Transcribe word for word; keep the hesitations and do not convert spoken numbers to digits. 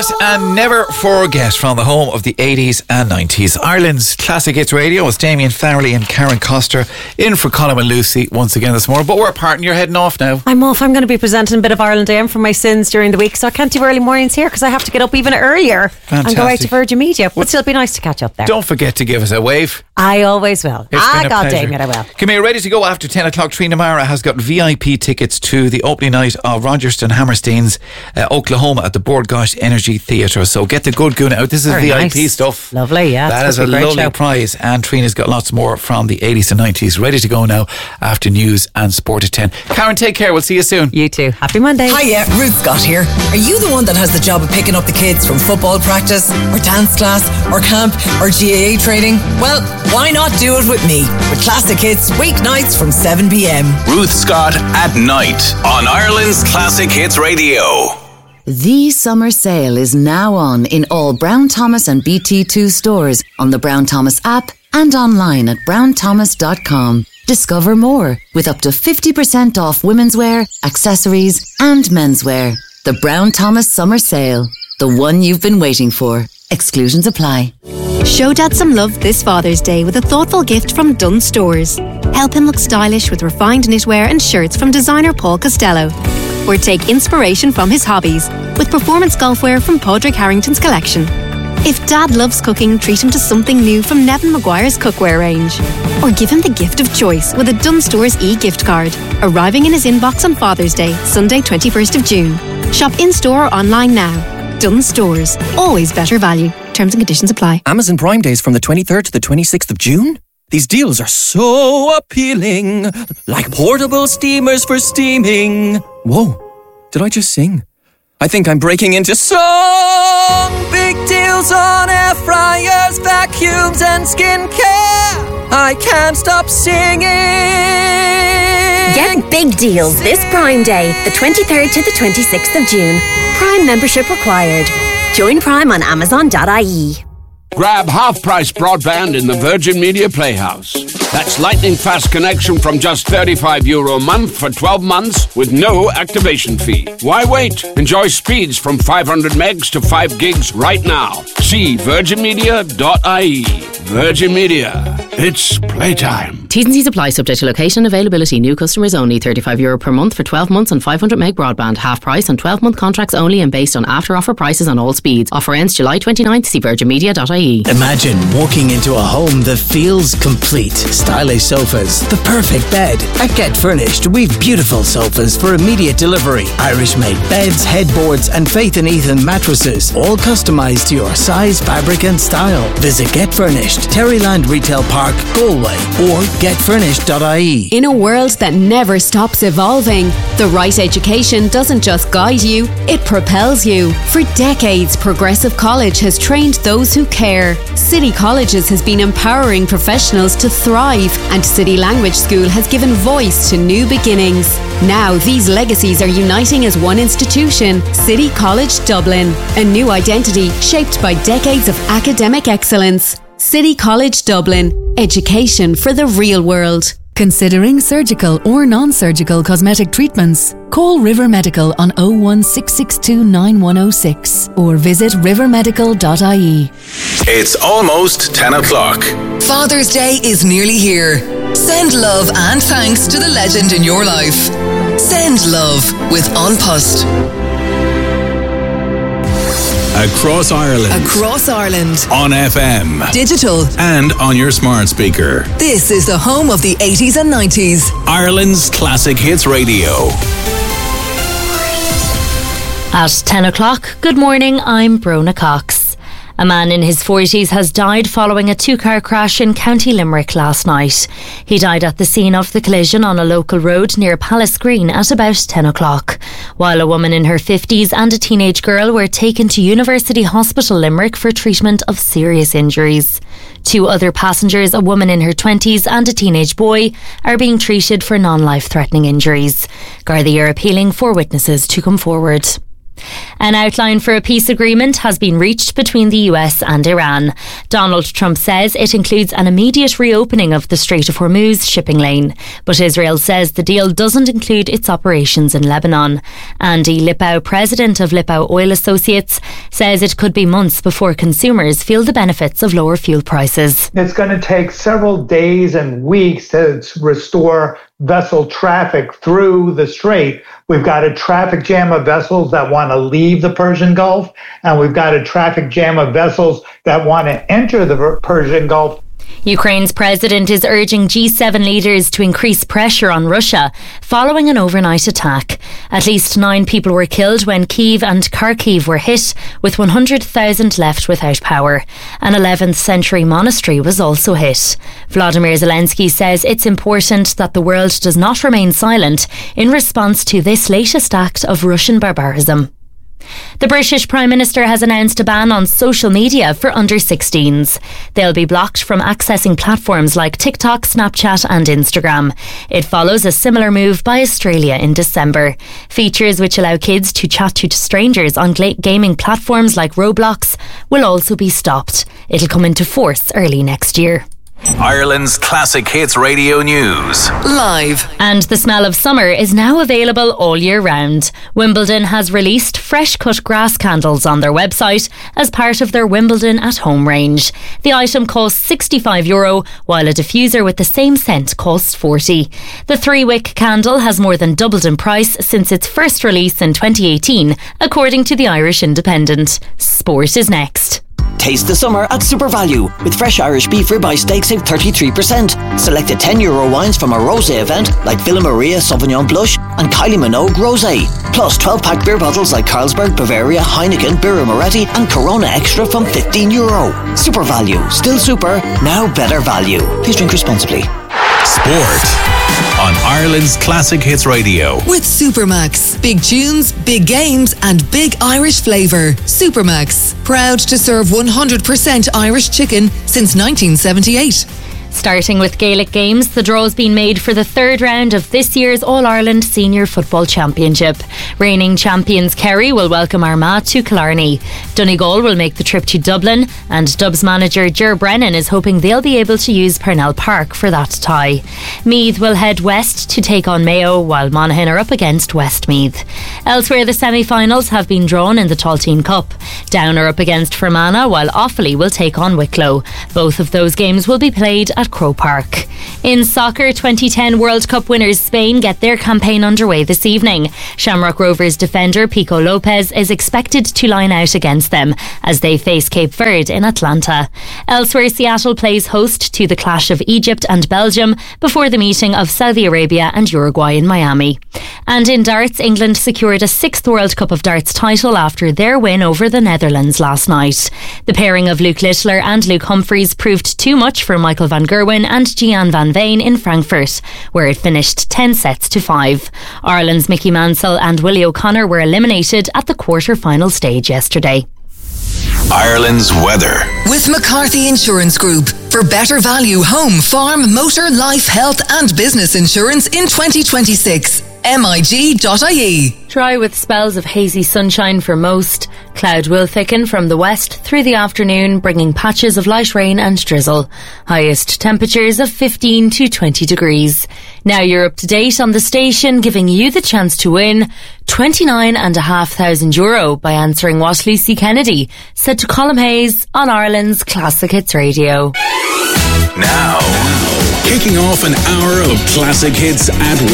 that and never forget from the home of the eighties and nineties. Ireland's Classic Hits Radio with Damien Farrelly and Karen Coster in for Colin and Lucy once again this morning. But we're apart and you're heading off now. I'm off. I'm going to be presenting a bit of Ireland A M for my sins during the week, so I can't do early mornings here because I have to get up even earlier. Fantastic. And go out to Virgin Media. But still, it'll be nice to catch up there. Don't forget to give us a wave. I always will. It's ah, been a God pleasure. dang it, I will. Come here, ready to go after ten o'clock. Trina Mara has got V I P tickets to the opening night of Rogerstone Hammerstein's uh, Oklahoma at the Bord Gáis Energy Theatre. So get the good goon out. This is Very V I P nice. stuff. Lovely, yeah. That is a lovely show. Prize. And Trina's got lots more from the eighties and nineties ready to go now after news and sport at ten. Karen, take care. We'll see you soon. You too. Happy Monday. Hiya, Ruth Scott here. Are you the one that has the job of picking up the kids from football practice or dance class or camp or G A A training? Well, why not do it with me? With Classic Hits weeknights from seven p.m. Ruth Scott at night on Ireland's Classic Hits Radio. The summer sale is now on in all Brown Thomas and B T two stores, on the Brown Thomas app and online at brown thomas dot com. Discover more with up to fifty percent off women's wear, accessories and menswear. The Brown Thomas Summer Sale. The one you've been waiting for. Exclusions apply. Show Dad some love this Father's Day with a thoughtful gift from Dunn Stores. Help him look stylish with refined knitwear and shirts from designer Paul Costello. Or take inspiration from his hobbies with performance golfwear from Padraig Harrington's collection. If Dad loves cooking, treat him to something new from Nevin Maguire's cookware range. Or give him the gift of choice with a Dunn Stores e-gift card, arriving in his inbox on Father's Day, Sunday twenty-first of June. Shop in-store or online now. Dunn Stores. Always better value. Terms and conditions apply. Amazon Prime Days from the twenty-third to the twenty-sixth of June? These deals are so appealing. Like portable steamers for steaming. Whoa, did I just sing? I think I'm breaking into song. Big deals on air fryers, vacuums and skincare. I can't stop singing. Get big deals this Prime Day, the twenty-third to the twenty-sixth of June. Prime membership required. Join Prime on amazon dot I E. Grab half-price broadband in the Virgin Media Playhouse. That's lightning fast connection from just thirty-five euro a month for twelve months with no activation fee. Why wait? Enjoy speeds from five hundred megs to five gigs right now. See virgin media dot I E. Virgin Media. It's playtime. T's and C's apply, subject to location, availability. New customers only. thirty-five euro per month for twelve months on five hundred meg broadband. Half price on twelve month contracts only and based on after offer prices on all speeds. Offer ends July twenty-ninth. See virgin media dot I E. Imagine walking into a home that feels complete. Stylish sofas, the perfect bed. At Get Furnished, we've beautiful sofas for immediate delivery. Irish-made beds, headboards and Faith and Ethan mattresses, all customised to your size, fabric and style. Visit Get Furnished, Terryland Retail Park, Galway, or get furnished dot I E. In a world that never stops evolving, the right education doesn't just guide you, it propels you. For decades, Progressive College has trained those who care. City Colleges has been empowering professionals to thrive, and City Language School has given voice to new beginnings. Now these legacies are uniting as one institution, City College Dublin. A new identity shaped by decades of academic excellence. City College Dublin. Education for the real world. Considering surgical or non-surgical cosmetic treatments? Call River Medical on oh one six six two nine one oh six or visit river medical dot I E. It's almost ten o'clock. Father's Day is nearly here. Send love and thanks to the legend in your life. Send love with An Post. Across Ireland. Across Ireland. On F M. Digital. And on your smart speaker. This is the home of the eighties and nineties. Ireland's Classic Hits Radio. At ten o'clock, good morning, I'm Brona Cox. A man in his forties has died following a two-car crash in County Limerick last night. He died at the scene of the collision on a local road near Palace Green at about ten o'clock, while a woman in her fifties and a teenage girl were taken to University Hospital Limerick for treatment of serious injuries. Two other passengers, a woman in her twenties and a teenage boy, are being treated for non-life-threatening injuries. Gardaí are appealing for witnesses to come forward. An outline for a peace agreement has been reached between the U S and Iran. Donald Trump says it includes an immediate reopening of the Strait of Hormuz shipping lane, but Israel says the deal doesn't include its operations in Lebanon. Andy Lipow, president of Lipow Oil Associates, says it could be months before consumers feel the benefits of lower fuel prices. It's going to take several days and weeks to restore vessel traffic through the strait. We've got a traffic jam of vessels that want to leave the Persian Gulf, and we've got a traffic jam of vessels that want to enter the Persian Gulf. Ukraine's president is urging G seven leaders to increase pressure on Russia following an overnight attack. At least nine people were killed when Kyiv and Kharkiv were hit, with one hundred thousand left without power. An eleventh century monastery was also hit. Vladimir Zelensky says it's important that the world does not remain silent in response to this latest act of Russian barbarism. The British Prime Minister has announced a ban on social media for under sixteens. They'll be blocked from accessing platforms like TikTok, Snapchat and Instagram. It follows a similar move by Australia in December. Features which allow kids to chat to strangers on gaming platforms like Roblox will also be stopped. It'll come into force early next year. Ireland's Classic Hits Radio News. Live. And the smell of summer is now available all year round. Wimbledon has released fresh cut grass candles on their website as part of their Wimbledon at Home range. The item costs sixty-five euro, while a diffuser with the same scent costs forty. The three wick candle has more than doubled in price since its first release in twenty eighteen, according to the Irish Independent. Sport is next. Taste the summer at Super Value. With fresh Irish beef ribeye steak, save thirty-three percent. Selected ten euro wines from a rosé event like Villa Maria Sauvignon Blush and Kylie Minogue Rosé. Plus twelve pack beer bottles like Carlsberg, Bavaria, Heineken, Birra Moretti and Corona Extra from fifteen euro. Super Value. Still super, now better value. Please drink responsibly. Sport on Ireland's Classic Hits Radio. With Supermax. Big tunes, big games and big Irish flavour. Supermax. Proud to serve one hundred percent Irish chicken since nineteen seventy-eight. Starting with Gaelic games, the draw's been made for the third round of this year's All-Ireland Senior Football Championship. Reigning champions Kerry will welcome Armagh to Killarney. Donegal will make the trip to Dublin, and Dubs manager Ger Brennan is hoping they'll be able to use Purnell Park for that tie. Meath will head west to take on Mayo, while Monaghan are up against Westmeath. Elsewhere, the semi-finals have been drawn in the Talteen Cup. Down are up against Fermanagh, while Offaly will take on Wicklow. Both of those games will be played at Crow Park. In soccer, twenty ten World Cup winners Spain get their campaign underway this evening. Shamrock Rovers defender Pico Lopez is expected to line out against them as they face Cape Verde in Atlanta. Elsewhere, Seattle plays host to the clash of Egypt and Belgium before the meeting of Saudi Arabia and Uruguay in Miami. And in darts, England secured a sixth World Cup of Darts title after their win over the Netherlands last night. The pairing of Luke Littler and Luke Humphreys proved too much for Michael van Gerwen and Gian van Veen in Frankfurt, where it finished ten sets to five. Ireland's Mickey Mansell and Willie O'Connor were eliminated at the quarter-final stage yesterday. Ireland's weather. With McCarthy Insurance Group. For better value home, farm, motor, life, health and business insurance in twenty twenty-six. M I G dot I E. Dry with spells of hazy sunshine for most. Cloud will thicken from the west through the afternoon, bringing patches of light rain and drizzle. Highest temperatures of fifteen to twenty degrees. Now you're up to date on the station, giving you the chance to win twenty-nine and a half thousand euro by answering what Lucy Kennedy said to Colm Hayes on Ireland's Classic Hits Radio. Now, kicking off an hour of classic hits at